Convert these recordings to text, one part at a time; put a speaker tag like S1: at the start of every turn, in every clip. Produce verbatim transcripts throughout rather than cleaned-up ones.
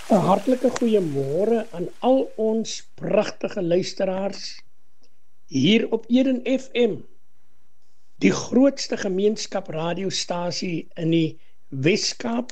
S1: 'n Hartlike goeiemôre aan al ons pragtige luisteraars hier op Eden F M, die grootste gemeenskap radiostasie in die Wes-Kaap.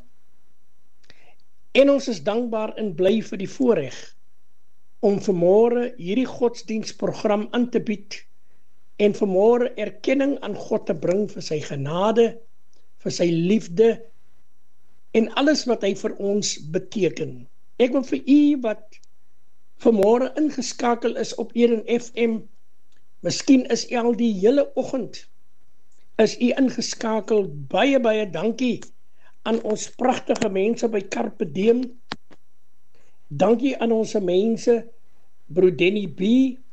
S1: En ons is dankbaar en bly vir die voorreg om vanmôre hierdie godsdienstprogram aan te bied en vanmôre erkenning aan God te bring vir sy genade, vir sy liefde en alles wat hy vir ons beteken. Ek wil vir u wat vanmôre ingeskakel is op Eden F M, miskien is u al die hele oggend, is u ingeskakel, baie baie dankie aan ons pragtige mense by Carpe Diem. Dankie aan ons mense, Broer Denny B.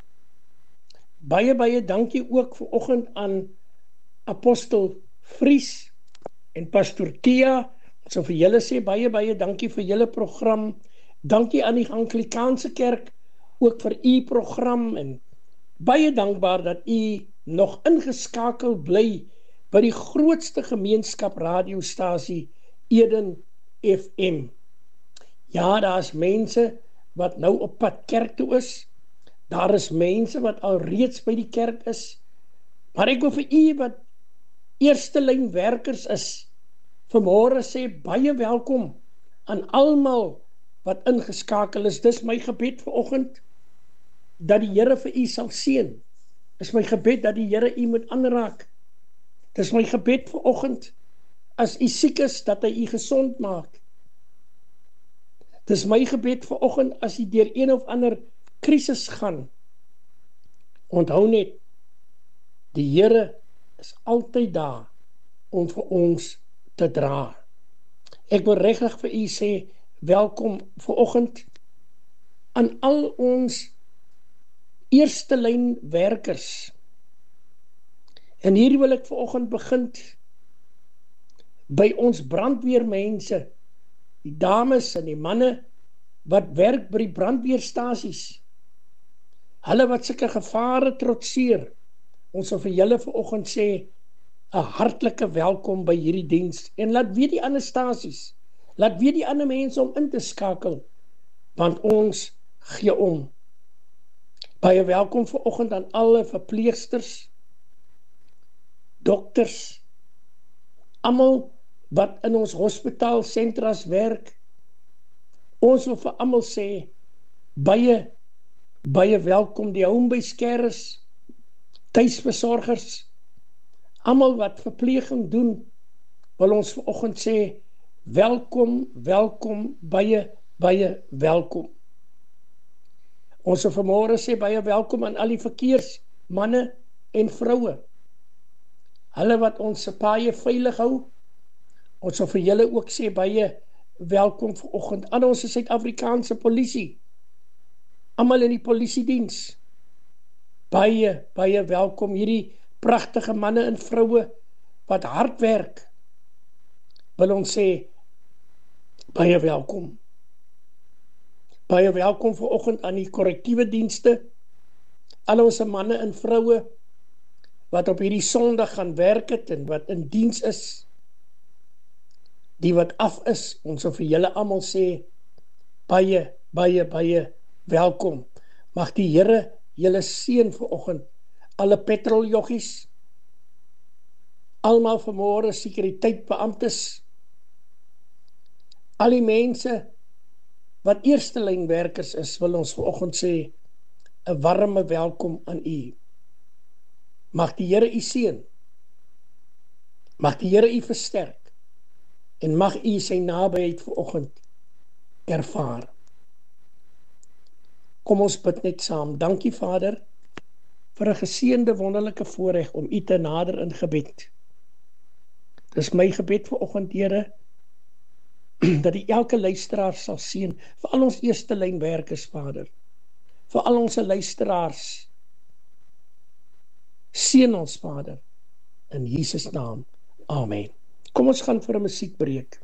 S1: Baie baie dankie ook vanoggend aan Apostel Vries en Pastor Tia. Ons wil vir julle sê baie baie dankie vir julle program. Dankie aan die Anglikaanse kerk ook vir u program en baie dankbaar dat u nog ingeskakel bly by die grootste gemeenskap radiostasie Eden F M. Ja, daar is mense wat nou op pad kerk toe is. Daar is mense wat al reeds by die kerk is. Maar ek wil vir u wat eerste lyn werkers is, vanmôre sê baie welkom aan almal wat ingeskakel is. Dis my gebed vanoggend, dat die Here vir u sal seën. Dis my gebed dat die Here u moet aanraak. Dis my gebed vanoggend, as u siek is, dat hy u gesond maak. Dis my gebed vanoggend, as u deur een of ander krisis gaan. Onthou net, die Here is altyd daar om vir ons te dra. Ek wil regtig vir u sê, welkom vanoggend aan al ons eerste lyn werkers. En hier wil ek vanoggend begin by ons brandweermense, die dames en die manne wat werk by die brandweerstasies. Hulle wat sulke gevare trotseer. Ons wil vir julle vanoggend sê 'n hartlike welkom by hierdie diens en laat weet die ander stasies, laat weet die ander mense om in te skakel, want ons gee om. Baie welkom vanoggend aan alle verpleegsters, dokters, almal wat in ons hospitaalsentras werk. Ons wil vir almal sê, baie, baie welkom, die homebase carers, tuisversorgers, almal wat verpleging doen, wil ons vanoggend sê, welkom, welkom, baie, baie welkom. Ons wil vanmôre sê, baie welkom aan al die verkeersmanne en vroue, hulle wat ons paaie veilig hou. Ons wil vir julle ook sê, baie welkom vanoggend aan ons Suid-Afrikaanse polisie, almal in die polisiediens. Baie, baie welkom, hierdie pragtige manne en vroue wat hard werk, wil ons sê, baie welkom. Baie welkom vanoggend aan die korrektiewe dienste, al ons manne en vroue wat op hierdie Sondag gaan werk het en wat in diens is, die wat af is. Ons wil vir julle almal sê, baie, baie, baie welkom. Mag die Here julle seën vanoggend, alle petroljoggies, almal vanmôre sekuriteitbeamptes, al die mense wat eerste lyn werkers is, wil ons vanoggend sê, 'n warme welkom aan u. Mag die Here u seën, mag die Here u versterk, en mag u sy nabyheid vanoggend ervaar. Kom ons bid net saam. Dankie Vader, vir 'n geseënde wonderlike voorreg om u te nader in gebed. Dis my gebed vanoggend, Here, dat u elke luisteraar sal seën, vir al ons eerste lyn werkers, Vader, vir al ons luisteraars. Seën ons, Vader, in Jesus naam. Amen. Kom ons gaan vir 'n musiekbreek.